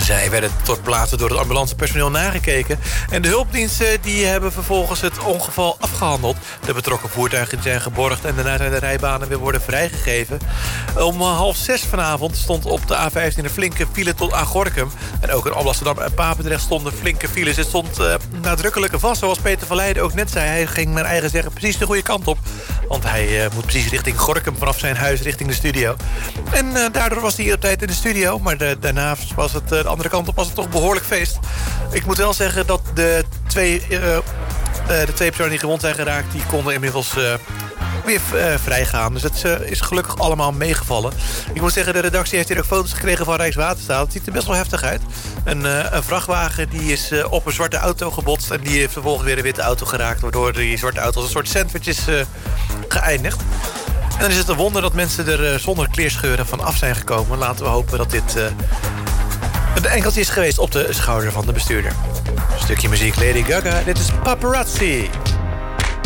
Zij werden ter plaatse door het ambulancepersoneel nagekeken. En de hulpdiensten die hebben vervolgens het ongeval afgehandeld. De betrokken voertuigen zijn geborgd en daarna zijn de rijbanen weer worden vrijgegeven. Om 5:30 vanavond stond op de A15 een flinke file tot aan Gorinchem. En ook in Alblasserdam en Papendrecht stonden flinke files. Het stond nadrukkelijk vast, zoals Peter van Leijden ook net zei. Hij ging naar eigen zeggen precies de goede kant op. Want hij moet precies richting Gorinchem vanaf zijn huis richting de studio. En daardoor was hij op tijd in de studio. Maar daarna was het de andere kant op was het toch behoorlijk feest. Ik moet wel zeggen dat de twee personen die gewond zijn geraakt, die konden inmiddels weer vrijgaan. Dus het is gelukkig allemaal meegevallen. Ik moet zeggen, de redactie heeft hier ook foto's gekregen van Rijkswaterstaat. Het ziet er best wel heftig uit. Een vrachtwagen die is op een zwarte auto gebotst en die heeft vervolgens weer een witte auto geraakt, waardoor die zwarte auto als een soort sandwich is geëindigd. En dan is het een wonder dat mensen er zonder kleerscheuren van af zijn gekomen. Laten we hopen dat dit een enkeltje is geweest op de schouder van de bestuurder. Een stukje muziek, Lady Gaga. Dit is Paparazzi.